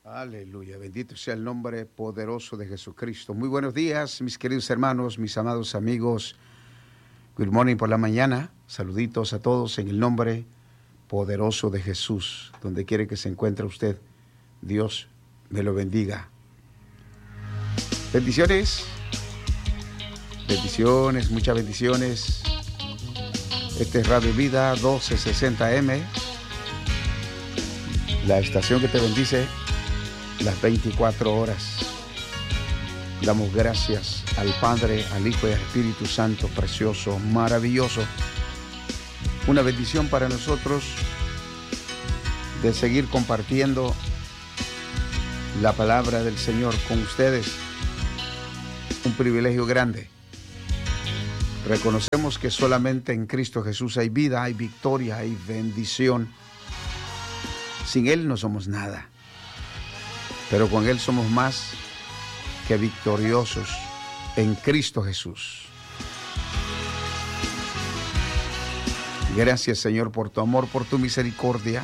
Aleluya, bendito sea el nombre poderoso de Jesucristo. Muy buenos días, mis queridos hermanos, mis amados amigos. Good morning por la mañana. Saluditos a todos en el nombre poderoso de Jesús. Donde quiere que se encuentre usted, Dios me lo bendiga. Bendiciones, bendiciones, muchas bendiciones. Este es Radio Vida 1260M, la estación que te bendice las 24 horas. Damos gracias al Padre, al Hijo y al Espíritu Santo, precioso, maravilloso. Una bendición para nosotros de seguir compartiendo la palabra del Señor con ustedes. Un privilegio grande. Reconocemos que solamente en Cristo Jesús hay vida, hay victoria, hay bendición. Sin Él no somos nada. Pero con Él somos más que victoriosos en Cristo Jesús. Gracias, Señor, por tu amor, por tu misericordia.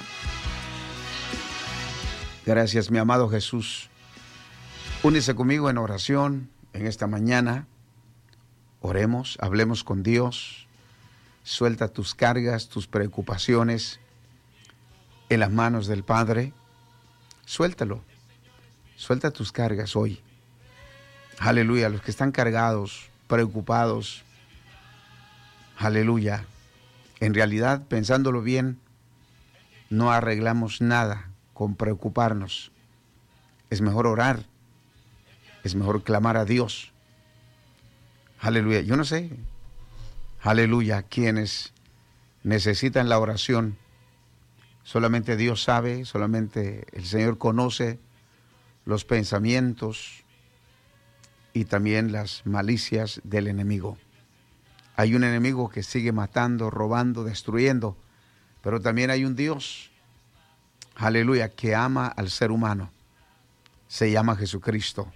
Gracias, mi amado Jesús. Únese conmigo en oración en esta mañana. Oremos, hablemos con Dios. Suelta tus cargas, tus preocupaciones en las manos del Padre. Suéltalo. Suelta tus cargas hoy. Aleluya. Los que están cargados, preocupados. Aleluya. En realidad, pensándolo bien, no arreglamos nada con preocuparnos. Es mejor orar. Es mejor clamar a Dios. Aleluya. Yo no sé. Aleluya. Quienes necesitan la oración. Solamente Dios sabe. Solamente el Señor conoce los pensamientos y también las malicias del enemigo. Hay un enemigo que sigue matando, robando, destruyendo, pero también hay un Dios, aleluya, que ama al ser humano. Se llama Jesucristo.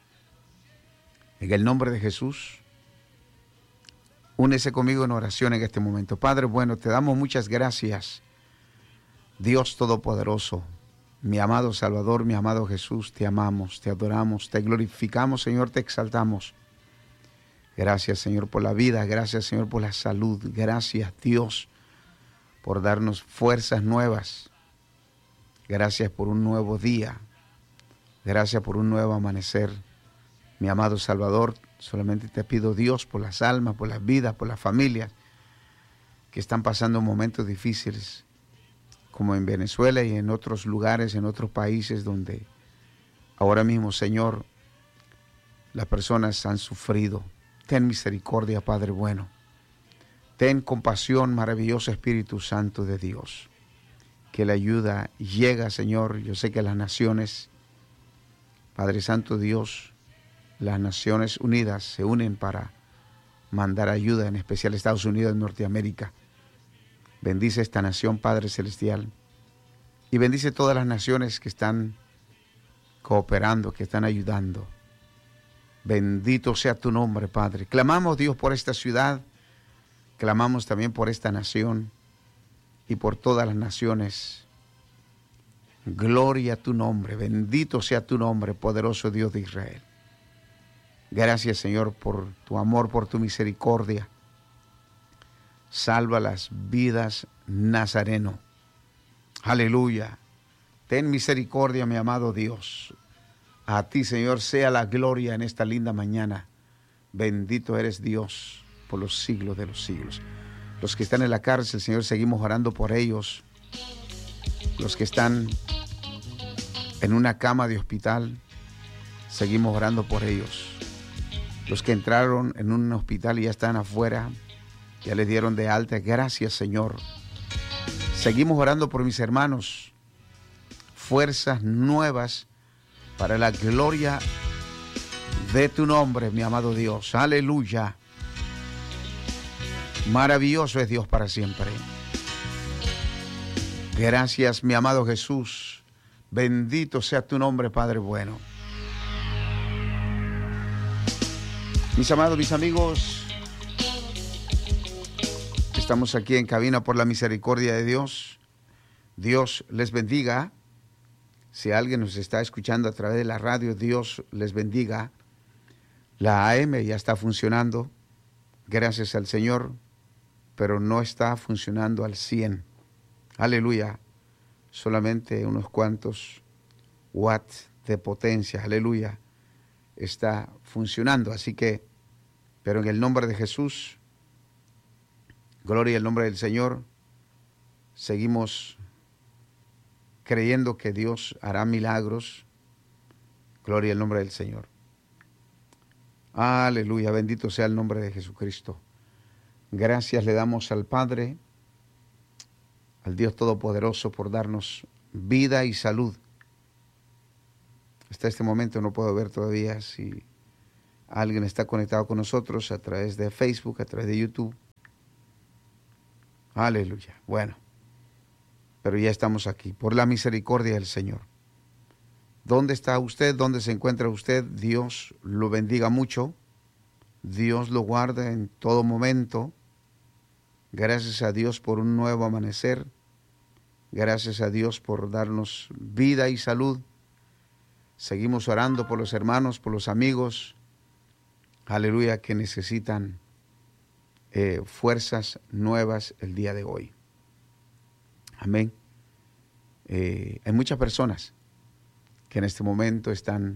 En el nombre de Jesús, únese conmigo en oración en este momento. Padre bueno, te damos muchas gracias, Dios Todopoderoso. Mi amado Salvador, mi amado Jesús, te amamos, te adoramos, te glorificamos, Señor, te exaltamos. Gracias, Señor, por la vida, gracias, Señor, por la salud, gracias, Dios, por darnos fuerzas nuevas. Gracias por un nuevo día, gracias por un nuevo amanecer. Mi amado Salvador, solamente te pido, Dios, por las almas, por las vidas, por las familias que están pasando momentos difíciles, como en Venezuela y en otros lugares, en otros países donde ahora mismo, Señor, las personas han sufrido. Ten misericordia, Padre bueno. Ten compasión, maravilloso Espíritu Santo de Dios. Que la ayuda llega, Señor. Yo sé que las naciones, Padre Santo Dios, las Naciones Unidas se unen para mandar ayuda, en especial Estados Unidos de Norteamérica. Bendice esta nación, Padre Celestial, y bendice todas las naciones que están cooperando, que están ayudando. Bendito sea tu nombre, Padre. Clamamos, Dios, por esta ciudad, clamamos también por esta nación y por todas las naciones. Gloria a tu nombre, bendito sea tu nombre, poderoso Dios de Israel. Gracias, Señor, por tu amor, por tu misericordia. Salva las vidas, Nazareno. Aleluya. Ten misericordia, mi amado Dios. A ti, Señor, sea la gloria en esta linda mañana. Bendito eres Dios por los siglos de los siglos. Los que están en la cárcel, Señor, seguimos orando por ellos. Los que están en una cama de hospital, seguimos orando por ellos. Los que entraron en un hospital y ya están afuera, ya les dieron de alta. Gracias, Señor. Seguimos orando por mis hermanos. Fuerzas nuevas para la gloria de tu nombre, mi amado Dios. Aleluya. Maravilloso es Dios para siempre. Gracias, mi amado Jesús. Bendito sea tu nombre, Padre bueno. Mis amados, mis amigos, estamos aquí en cabina por la misericordia de Dios. Dios les bendiga. Si alguien nos está escuchando a través de la radio, Dios les bendiga. La AM ya está funcionando, gracias al Señor, pero no está funcionando al 100. Aleluya. Solamente unos cuantos watts de potencia, aleluya, está funcionando. Así que, pero en el nombre de Jesús, gloria al nombre del Señor, seguimos creyendo que Dios hará milagros. Gloria al nombre del Señor. Aleluya, bendito sea el nombre de Jesucristo. Gracias le damos al Padre, al Dios Todopoderoso, por darnos vida y salud. Hasta este momento no puedo ver todavía si alguien está conectado con nosotros a través de Facebook, a través de YouTube. Aleluya. Bueno, pero ya estamos aquí, por la misericordia del Señor. ¿Dónde está usted? ¿Dónde se encuentra usted? Dios lo bendiga mucho. Dios lo guarda en todo momento. Gracias a Dios por un nuevo amanecer. Gracias a Dios por darnos vida y salud. Seguimos orando por los hermanos, por los amigos. Aleluya, que necesitan fuerzas nuevas el día de hoy. Amén. Hay muchas personas que en este momento están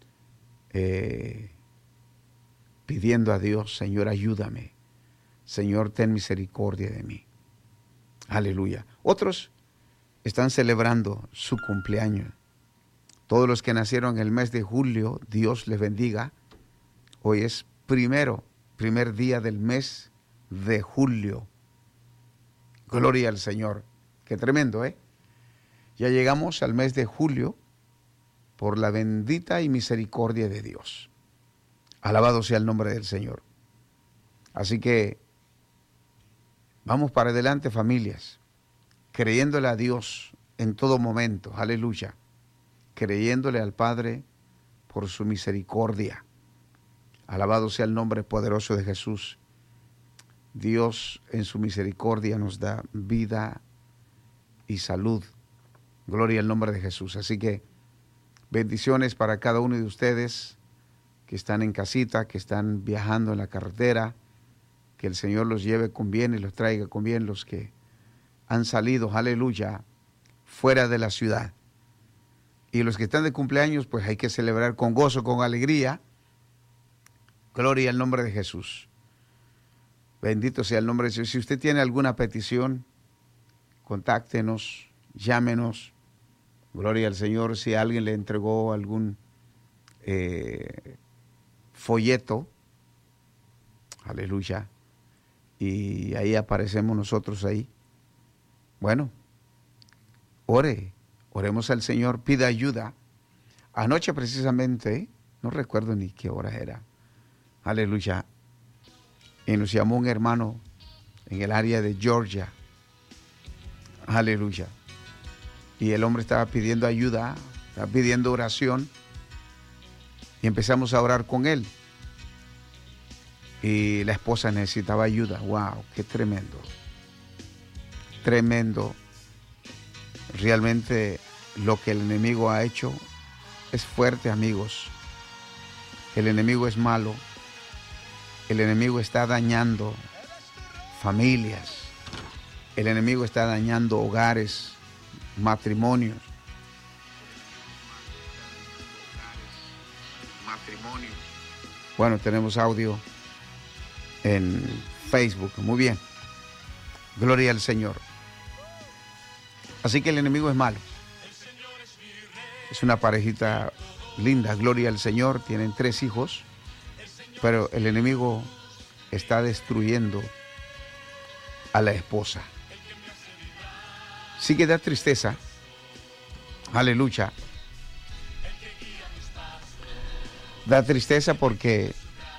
pidiendo a Dios: Señor, ayúdame. Señor, ten misericordia de mí. Aleluya. Otros están celebrando su cumpleaños. Todos los que nacieron en el mes de julio, Dios les bendiga. Hoy es primer día del mes de julio. Gloria al Señor. Qué tremendo, ¿eh? Ya llegamos al mes de julio por la bendita y misericordia de Dios. Alabado sea el nombre del Señor. Así que vamos para adelante, familias, creyéndole a Dios en todo momento. Aleluya. Creyéndole al Padre por su misericordia. Alabado sea el nombre poderoso de Jesús. Dios en su misericordia nos da vida y salud. Gloria al nombre de Jesús. Así que bendiciones para cada uno de ustedes que están en casita, que están viajando en la carretera. Que el Señor los lleve con bien y los traiga con bien. Los que han salido, aleluya, fuera de la ciudad. Y los que están de cumpleaños, pues hay que celebrar con gozo, con alegría. Gloria al nombre de Jesús. Bendito sea el nombre de Jesús. Si usted tiene alguna petición, contáctenos, llámenos. Gloria al Señor. Si alguien le entregó algún folleto, aleluya, y ahí aparecemos nosotros ahí. Bueno, oremos al Señor, pida ayuda. Anoche precisamente, no recuerdo ni qué hora era, aleluya, y nos llamó un hermano en el área de Georgia, aleluya, y el hombre estaba pidiendo ayuda, estaba pidiendo oración, y empezamos a orar con él, y la esposa necesitaba ayuda. ¡Wow! ¡Qué tremendo! Tremendo. Realmente lo que el enemigo ha hecho es fuerte, amigos. El enemigo es malo. El enemigo está dañando familias. El enemigo está dañando hogares, matrimonios. Bueno, tenemos audio en Facebook. Muy bien. Gloria al Señor. Así que el enemigo es malo. Es una parejita linda, gloria al Señor. Tienen 3 hijos. Pero el enemigo está destruyendo a la esposa. Sí que da tristeza. Aleluya. Da tristeza porque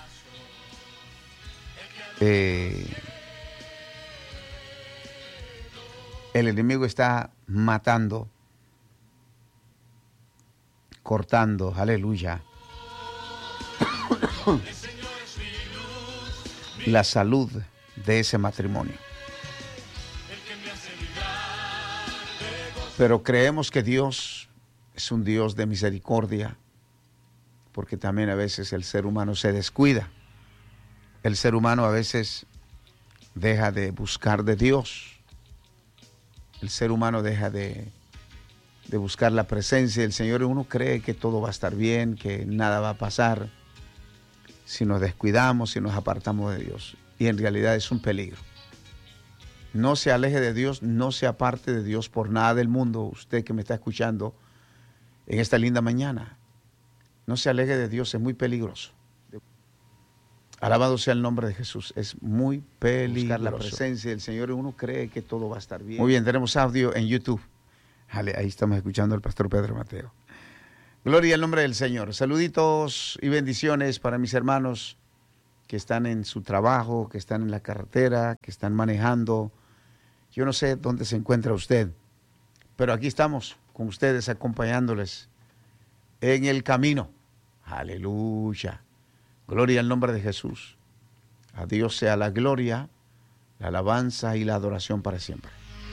el enemigo está matando, cortando, aleluya, la salud de ese matrimonio. Pero creemos que Dios es un Dios de misericordia, porque también a veces el ser humano se descuida. El ser humano a veces deja de buscar de Dios. El ser humano deja de buscar la presencia del Señor y uno cree que todo va a estar bien, que nada va a pasar si nos descuidamos, si nos apartamos de Dios. Y en realidad es un peligro. No se aleje de Dios, no se aparte de Dios por nada del mundo. Usted que me está escuchando en esta linda mañana, no se aleje de Dios, es muy peligroso. Alabado sea el nombre de Jesús, es muy peligroso. Buscar la presencia del Señor y uno cree que todo va a estar bien. Muy bien, tenemos audio en YouTube. Ahí estamos escuchando al pastor Pedro Mateo. Gloria al nombre del Señor. Saluditos y bendiciones para mis hermanos que están en su trabajo, que están en la carretera, que están manejando. Yo no sé dónde se encuentra usted, pero aquí estamos con ustedes acompañándoles en el camino. Aleluya. Gloria al nombre de Jesús. A Dios sea la gloria, la alabanza y la adoración para siempre.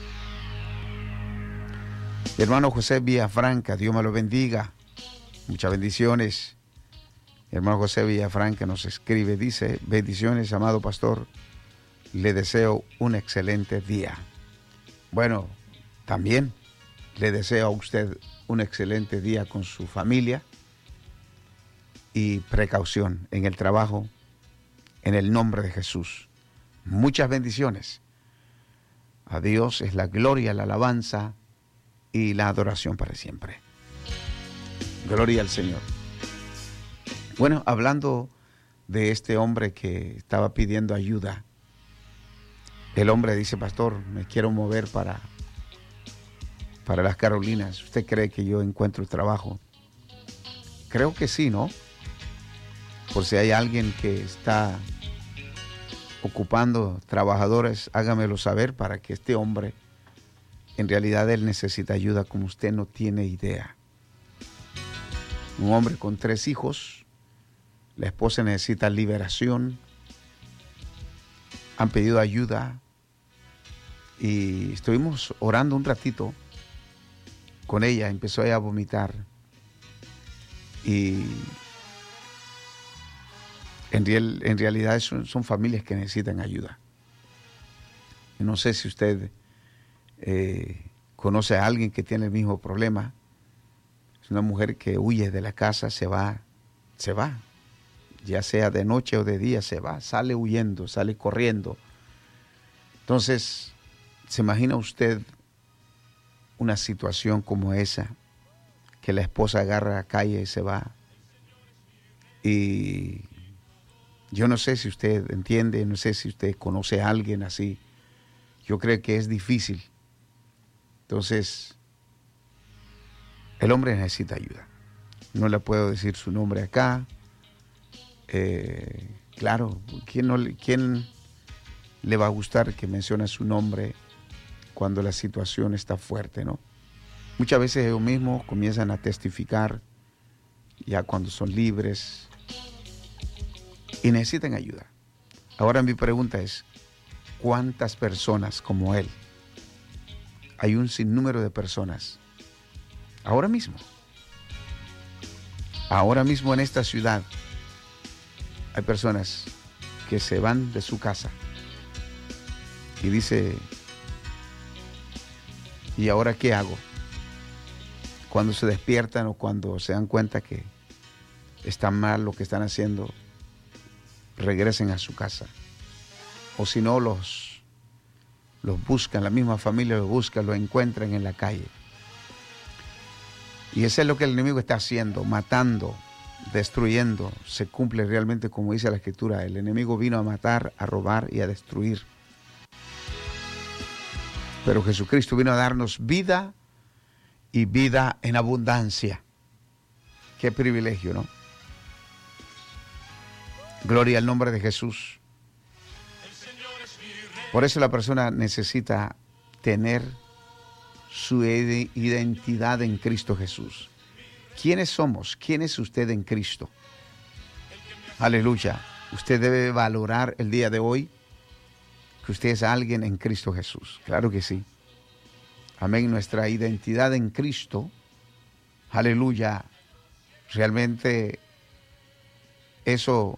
Mi hermano José Villafranca, Dios me lo bendiga. Muchas bendiciones. Mi hermano José Villafranca nos escribe, dice: bendiciones, amado pastor. Le deseo un excelente día. Bueno, también le deseo a usted un excelente día con su familia y precaución en el trabajo, en el nombre de Jesús. Muchas bendiciones. A Dios es la gloria, la alabanza y la adoración para siempre. Gloria al Señor. Bueno, hablando de este hombre que estaba pidiendo ayuda, el hombre dice: pastor, me quiero mover para las Carolinas. ¿Usted cree que yo encuentro trabajo? Creo que sí, ¿no? Por si hay alguien que está ocupando trabajadores, hágamelo saber para que este hombre, en realidad él necesita ayuda como usted no tiene idea. Un hombre con 3 hijos, la esposa necesita liberación, han pedido ayuda y estuvimos orando un ratito con ella, empezó ella a vomitar y en realidad son familias que necesitan ayuda. Yo no sé si usted conoce a alguien que tiene el mismo problema. Es una mujer que huye de la casa, se va, ya sea de noche o de día, se va, sale huyendo, sale corriendo. Entonces, ¿se imagina usted una situación como esa? Que la esposa agarra la calle y se va. Y yo no sé si usted entiende, no sé si usted conoce a alguien así. Yo creo que es difícil. Entonces, el hombre necesita ayuda. No le puedo decir su nombre acá. Claro, ¿quién le va a gustar que mencione su nombre cuando la situación está fuerte, no? Muchas veces ellos mismos comienzan a testificar ya cuando son libres y necesitan ayuda. Ahora mi pregunta es: ¿cuántas personas como él? Hay un sinnúmero de personas ahora mismo en esta ciudad. Hay personas que se van de su casa y dice: ¿y ahora qué hago? Cuando se despiertan o cuando se dan cuenta que está mal lo que están haciendo, regresen a su casa. O si no, los buscan, la misma familia los busca, los encuentran en la calle. Y eso es lo que el enemigo está haciendo, matando, destruyendo. Se cumple realmente como dice la Escritura: el enemigo vino a matar, a robar y a destruir. Pero Jesucristo vino a darnos vida y vida en abundancia. Qué privilegio, ¿no? Gloria al nombre de Jesús. Por eso la persona necesita tener su identidad en Cristo Jesús. ¿Quiénes somos? ¿Quién es usted en Cristo? Aleluya. Usted debe valorar el día de hoy que usted es alguien en Cristo Jesús. Claro que sí. Amén. Nuestra identidad en Cristo, aleluya, realmente eso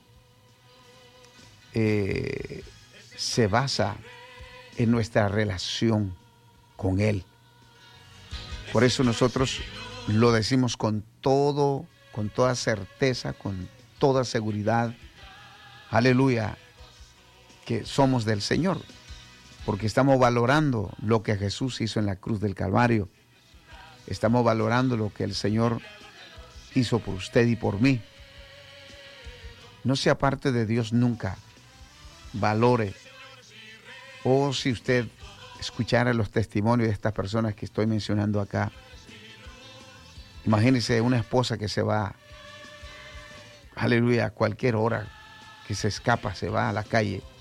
se basa en nuestra relación con Él. Por eso nosotros lo decimos con toda certeza, con toda seguridad, aleluya, que somos del Señor, porque estamos valorando lo que Jesús hizo en la cruz del Calvario. Estamos valorando lo que el Señor hizo por usted y por mí. No se aparte de Dios nunca. Valore. O si usted escuchara los testimonios de estas personas que estoy mencionando acá, imagínese una esposa que se va, aleluya, a cualquier hora, que se escapa, se va a la calle